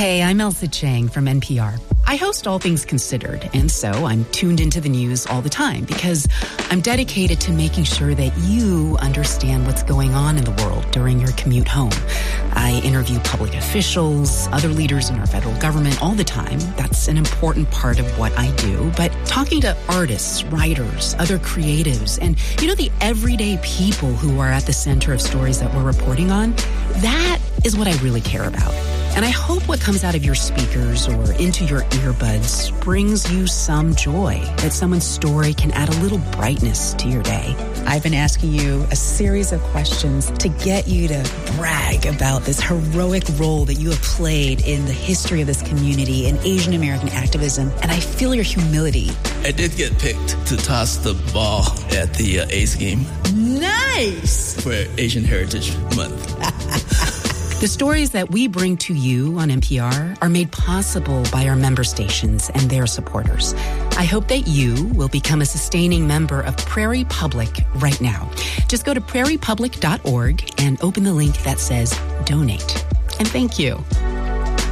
Hey, I'm Elsa Chang from NPR. I host All Things Considered, and so I'm tuned into the news all the time because I'm dedicated to making sure that you understand what's going on in the world during your commute home. I interview public officials, other leaders in our federal government all the time. That's an important part of what I do. But talking to artists, writers, other creatives, and, the everyday people who are at the center of stories that we're reporting on, that is what I really care about. And I hope what comes out of your speakers or into your earbuds brings you some joy, that someone's story can add a little brightness to your day. I've been asking you a series of questions to get you to brag about this heroic role that you have played in the history of this community in Asian American activism, and I feel your humility. I did get picked to toss the ball at the Ace game. Nice! For Asian Heritage Month. The stories that we bring to you on NPR are made possible by our member stations and their supporters. I hope that you will become a sustaining member of Prairie Public right now. Just go to prairiepublic.org and open the link that says donate. And thank you.